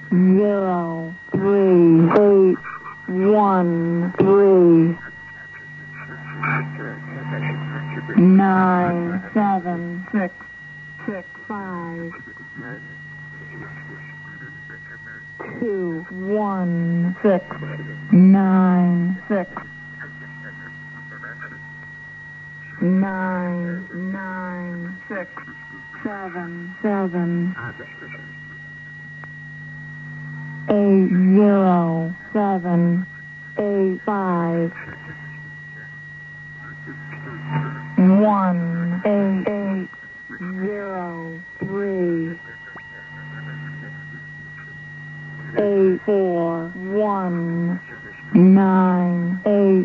803-813 97665 21696 99677 80785 18803 84198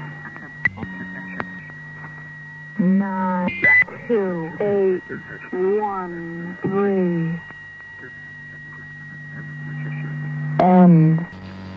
92813 End.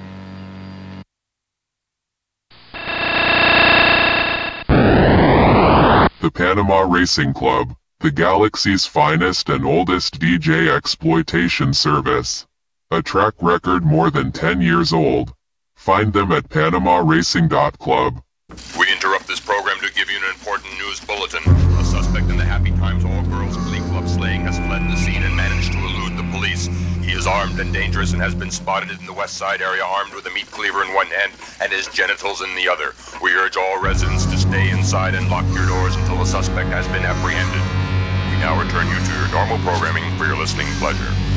The Panama Racing Club, the galaxy's finest and oldest DJ exploitation service. A track record more than 10 years old. Find them at PanamaRacing.club. We interrupt this program to give you an important news bulletin. A suspect in the Happy Times All-Girls Glee Club slaying has fled the scene and managed to elude the police. He is armed and dangerous and has been spotted in the West Side area armed with a meat cleaver in one hand and his genitals in the other. We urge all residents to stay inside and lock your doors until the suspect has been apprehended. We now return you to your normal programming for your listening pleasure.